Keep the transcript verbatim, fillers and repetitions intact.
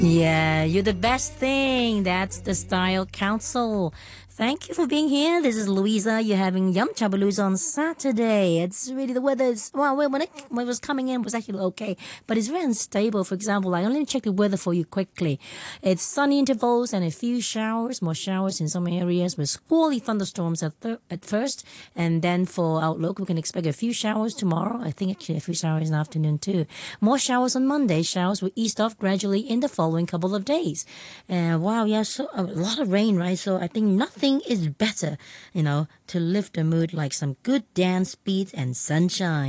Yeah, you're the best thing. That's the Style Council. Thank you for being here. This is Louisa. You're having Yum Chabalooza on Saturday. It's really the weather is well. When it when it was coming in, it was actually okay, but it's very unstable. For example, I only check the weather for you quickly. It's sunny intervals and a few showers, more showers in some areas with squally thunderstorms at th- at first, and then for outlook, we can expect a few showers tomorrow. I think actually a few showers in the afternoon too. More showers on Monday. Showers will ease off gradually in the following couple of days. Uh, wow, yeah, so a lot of rain, right? So I think nothing is better, you know, to lift the mood like some good dance beats and sunshine.